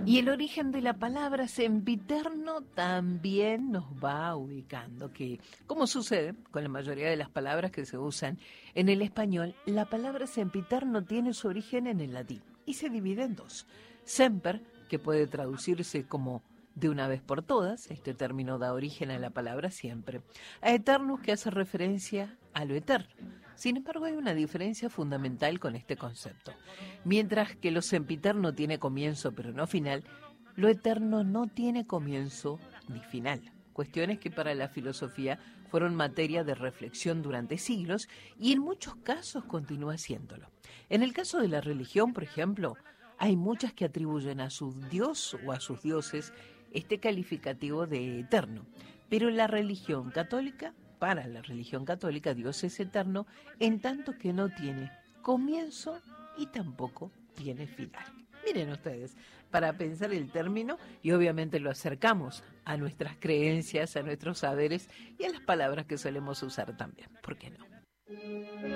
Y el origen de la palabra sempiterno también nos va ubicando, que, como sucede con la mayoría de las palabras que se usan en el español, la palabra sempiterno tiene su origen en el latín y se divide en dos. Semper, que puede traducirse como de una vez por todas, este término da origen a la palabra siempre, a eternus, que hace referencia a lo eterno. Sin embargo, hay una diferencia fundamental con este concepto. Mientras que lo sempiterno tiene comienzo pero no final, lo eterno no tiene comienzo ni final. Cuestiones que para la filosofía fueron materia de reflexión durante siglos y en muchos casos continúa siéndolo. En el caso de la religión, por ejemplo, hay muchas que atribuyen a su dios o a sus dioses este calificativo de eterno. Pero la religión católica, para la religión católica, Dios es eterno en tanto que no tiene comienzo y tampoco tiene final. Miren ustedes, para pensar el término y obviamente lo acercamos a nuestras creencias, a nuestros saberes y a las palabras que solemos usar también. ¿Por qué no?